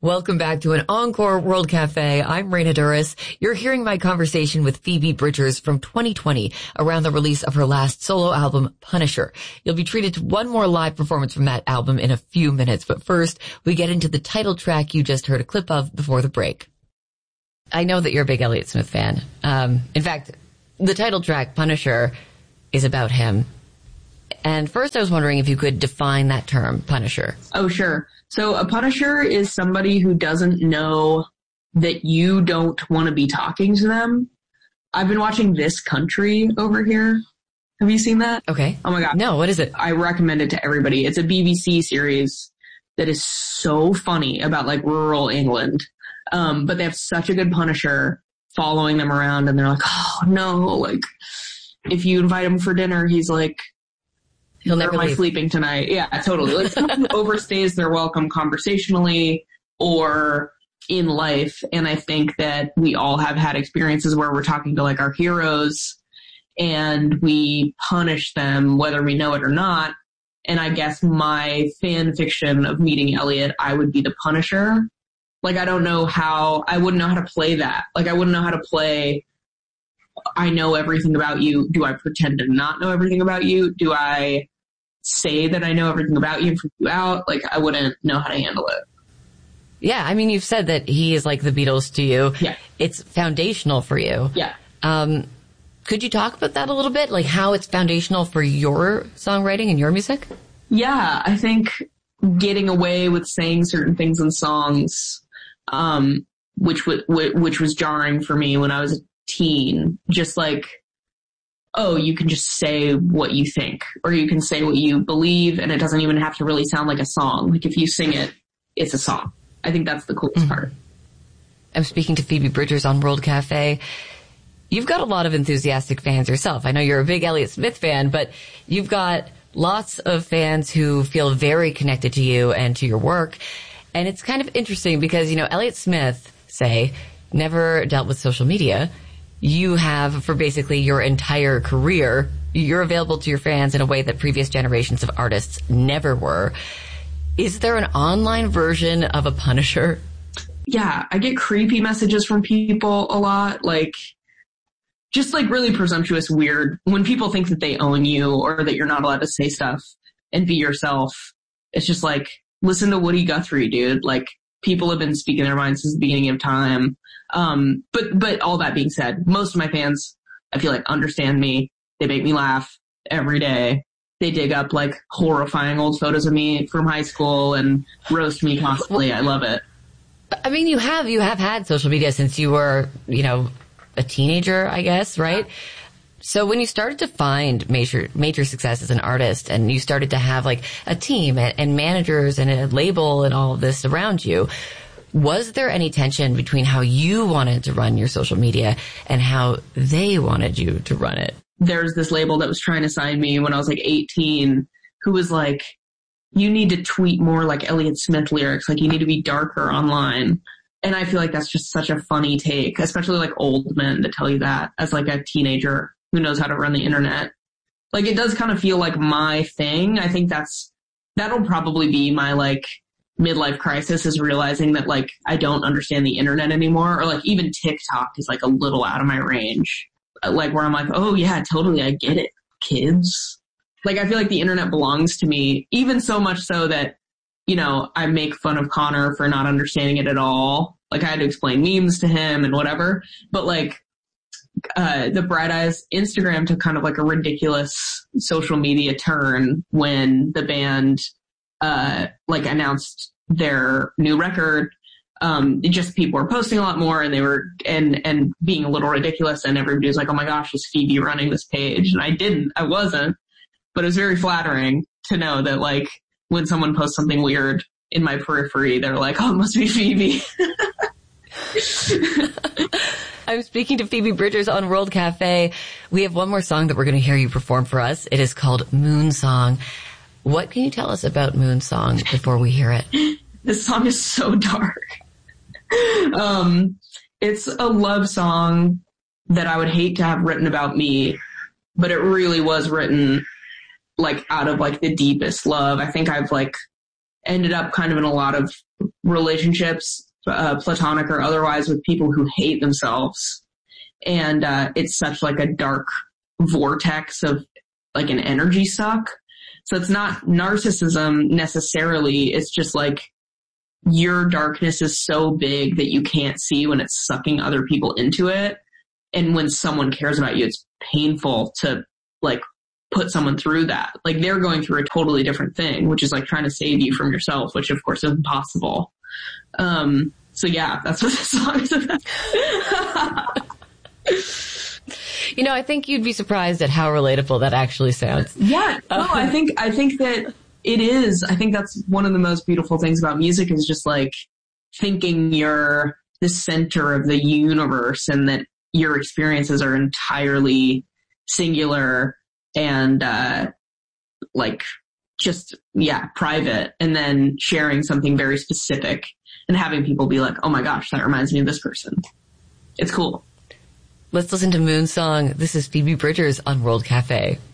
Welcome back to an Encore World Cafe. I'm Raina Duras. You're hearing my conversation with Phoebe Bridgers from 2020 around the release of her last solo album, Punisher. You'll be treated to one more live performance from that album in a few minutes, but first, we get into the title track you just heard a clip of before the break. I know that you're a big Elliott Smith fan. In fact, the title track, Punisher, is about him. And first, I was wondering if you could define that term, Punisher. Oh, sure. So a Punisher is somebody who doesn't know that you don't want to be talking to them. I've been watching This Country over here. Have you seen that? Okay. Oh my God. No, what is it? I recommend it to everybody. It's a BBC series that is so funny about like rural England. But they have such a good Punisher following them around, and they're like, oh no, like if you invite him for dinner, he's like, he'll never am leave. I sleeping tonight? Yeah, totally. Like someone who overstays their welcome conversationally or in life. And I think that we all have had experiences where we're talking to like our heroes and we punish them whether we know it or not. And I guess my fan fiction of meeting Elliott, I would be the Punisher. Like, I wouldn't know how to play that. Like, I wouldn't know how to play, I know everything about you. Do I pretend to not know everything about you? Do I say that I know everything about you and freak you out? Like, I wouldn't know how to handle it. Yeah, I mean, you've said that he is like the Beatles to you. Yeah. It's foundational for you. Yeah. Could you talk about that a little bit? Like how it's foundational for your songwriting and your music? Yeah, I think getting away with saying certain things in songs, which was jarring for me when I was a teen, just like, oh, you can just say what you think, or you can say what you believe, and it doesn't even have to really sound like a song. Like if you sing it, it's a song. I think that's the coolest part. I'm speaking to Phoebe Bridgers on World Cafe. You've got a lot of enthusiastic fans yourself. I know you're a big Elliott Smith fan, but you've got lots of fans who feel very connected to you and to your work. And it's kind of interesting because, you know, Elliott Smith, say, never dealt with social media. You have for basically your entire career. You're available to your fans in a way that previous generations of artists never were. Is there an online version of a Punisher? Yeah, I get creepy messages from people a lot, like, just like really presumptuous, weird, when people think that they own you or that you're not allowed to say stuff and be yourself. It's just like, listen to Woody Guthrie, dude. Like, people have been speaking their minds since the beginning of time. But all that being said, most of my fans, I feel like, understand me. They make me laugh every day. They dig up like horrifying old photos of me from high school and roast me constantly. I love it. I mean, you have had social media since you were, you know, a teenager, I guess, right? Yeah. So when you started to find major success as an artist and you started to have like a team and managers and a label and all of this around you, was there any tension between how you wanted to run your social media and how they wanted you to run it? There's this label that was trying to sign me when I was like 18 who was like, you need to tweet more like Elliott Smith lyrics. Like, you need to be darker online. And I feel like that's just such a funny take, especially like old men to tell you that as like a teenager who knows how to run the internet. Like, it does kind of feel like my thing. I think that'll probably be my like midlife crisis, is realizing that like I don't understand the internet anymore, or like even TikTok is like a little out of my range. Like where I'm like, oh yeah, totally, I get it, kids. Like, I feel like the internet belongs to me, even so much so that, you know, I make fun of Connor for not understanding it at all. Like, I had to explain memes to him and whatever. But like, the Bright Eyes Instagram took kind of like a ridiculous social media turn when the band, like announced their new record. Just people were posting a lot more and they were, and being a little ridiculous, and everybody was like, oh my gosh, is Phoebe running this page? And I wasn't, but it was very flattering to know that like when someone posts something weird in my periphery, they're like, oh, it must be Phoebe. I'm speaking to Phoebe Bridgers on World Cafe. We have one more song that we're going to hear you perform for us. It is called Moon Song. What can you tell us about Moon Song before we hear it? This song is so dark. It's a love song that I would hate to have written about me, but it really was written like out of like the deepest love. I think I've like ended up kind of in a lot of relationships, platonic or otherwise, with people who hate themselves. And it's such like a dark vortex of like an energy suck. So it's not narcissism necessarily. It's just like your darkness is so big that you can't see when it's sucking other people into it. And when someone cares about you, it's painful to like put someone through that. Like they're going through a totally different thing, which is like trying to save you from yourself, which of course is impossible. So yeah, that's what the song is about. You know, I think you'd be surprised at how relatable that actually sounds. Yeah, no, I think that it is. I think that's one of the most beautiful things about music is just like thinking you're the center of the universe and that your experiences are entirely singular and, like just, yeah, private, and then sharing something very specific and having people be like, oh my gosh, that reminds me of this person. It's cool. Let's listen to Moonsong. This is Phoebe Bridgers on World Cafe.